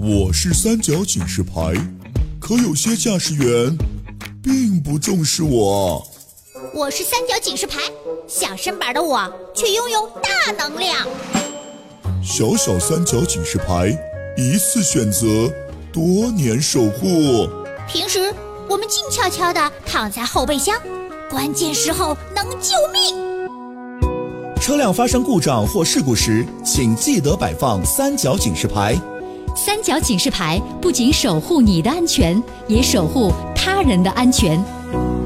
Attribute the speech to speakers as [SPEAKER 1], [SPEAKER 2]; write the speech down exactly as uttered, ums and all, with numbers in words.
[SPEAKER 1] 我是三角警示牌，可有些驾驶员并不重视我。
[SPEAKER 2] 我是三角警示牌，小身板的我却拥有大能量。
[SPEAKER 1] 小小三角警示牌，一次选择，多年守护。
[SPEAKER 2] 平时我们静悄悄地躺在后备箱，关键时候能救命。
[SPEAKER 3] 车辆发生故障或事故时，请记得摆放三角警示牌。
[SPEAKER 4] 三角警示牌不仅守护你的安全，也守护他人的安全。